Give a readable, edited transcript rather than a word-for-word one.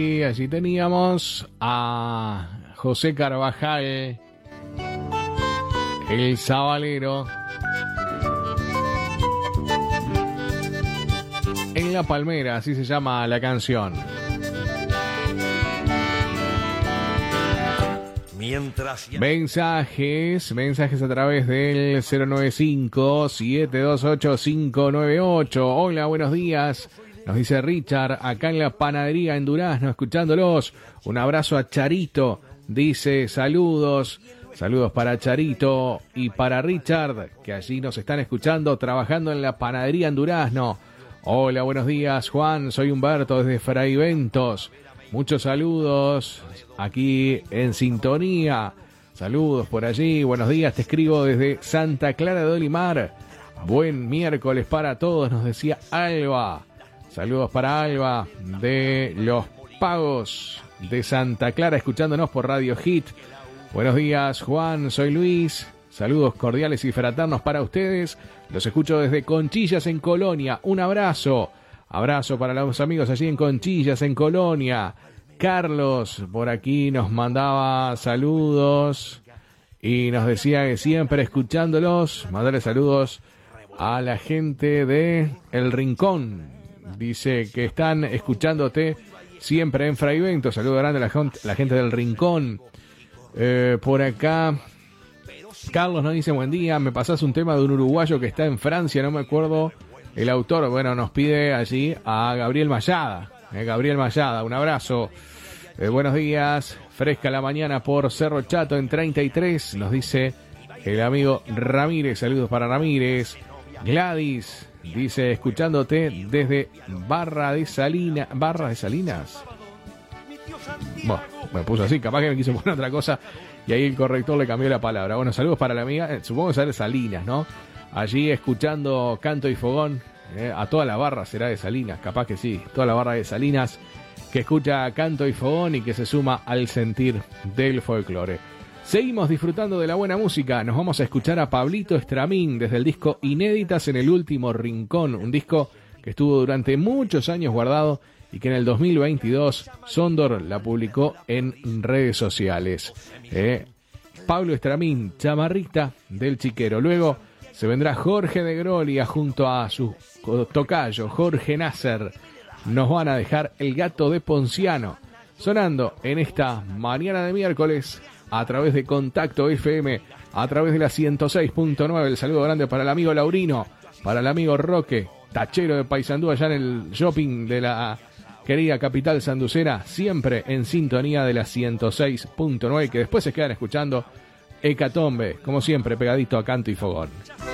Y allí teníamos a José Carvajal, el Sabalero, en La Palmera, así se llama la canción. Mensajes a través del 095-728-598. Hola, buenos días. Nos dice Richard, acá en la panadería en Durazno, escuchándolos. Un abrazo a Charito. Dice, saludos para Charito y para Richard, que allí nos están escuchando, trabajando en la panadería en Durazno. Hola, buenos días, Juan. Soy Humberto desde Fraiventos. Muchos saludos aquí en sintonía. Saludos por allí. Buenos días, te escribo desde Santa Clara de Olimar. Buen miércoles para todos, nos decía Alba. Saludos para Alba de Los Pagos de Santa Clara, escuchándonos por Radio Hit. Buenos días, Juan. Soy Luis. Saludos cordiales y fraternos para ustedes. Los escucho desde Conchillas en Colonia. Un abrazo. Abrazo para los amigos allí en Conchillas, en Colonia. Carlos, por aquí nos mandaba saludos y nos decía que siempre escuchándolos. Mandarle saludos a la gente de El Rincón. Dice que están escuchándote siempre en Fraivento. Saludo grande a la gente del Rincón. Por acá, Carlos nos dice, buen día, me pasás un tema de un uruguayo que está en Francia, no me acuerdo el autor. Bueno, nos pide allí a Gabriel Mayada. Gabriel Mayada, un abrazo. Buenos días, fresca la mañana por Cerro Chato en 33, nos dice el amigo Ramírez. Saludos para Ramírez. Gladys dice, escuchándote desde Barra de Salinas. Bueno, me puso así, capaz que me quiso poner otra cosa y ahí el corrector le cambió la palabra. Bueno, saludos para la amiga, supongo que será de Salinas, ¿no? Allí escuchando Canto y Fogón, a toda la barra será de Salinas, capaz que sí, toda la barra de Salinas que escucha Canto y Fogón y que se suma al sentir del folclore. Seguimos disfrutando de la buena música, nos vamos a escuchar a Pablito Estramín desde el disco Inéditas en el Último Rincón, un disco que estuvo durante muchos años guardado y que en el 2022 Sondor la publicó en redes sociales. Pablo Estramín, chamarrista del Chiquero. Luego se vendrá Jorge de Grolia junto a su tocayo Jorge Nasser. Nos van a dejar El Gato de Ponciano sonando en esta mañana de miércoles a través de Contacto FM, a través de la 106.9. El saludo grande para el amigo Laurino, para el amigo Roque, tachero de Paysandú allá en el shopping de la querida capital sanducera, siempre en sintonía de la 106.9, que después se quedan escuchando Hecatombe, como siempre, pegadito a Canto y Fogón.